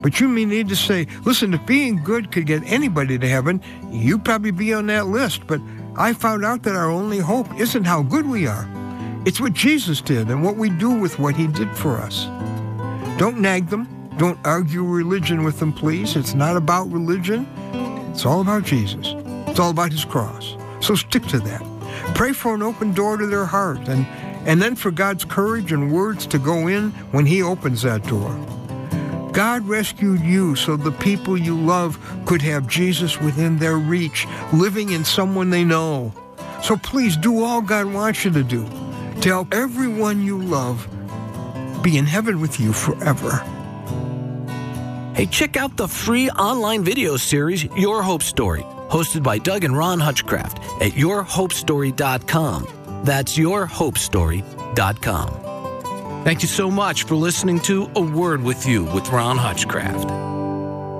But you may need to say, listen, if being good could get anybody to heaven, you'd probably be on that list. But I found out that our only hope isn't how good we are. It's what Jesus did and what we do with what he did for us. Don't nag them. Don't argue religion with them, please. It's not about religion. It's all about Jesus. It's all about his cross. So stick to that. Pray for an open door to their heart and then for God's courage and words to go in when he opens that door. God rescued you so the people you love could have Jesus within their reach, living in someone they know. So please do all God wants you to do to help everyone you love be in heaven with you forever. Hey, check out the free online video series, Your Hope Story, hosted by Doug and Ron Hutchcraft at yourhopestory.com. That's yourhopestory.com. Thank you so much for listening to A Word With You with Ron Hutchcraft.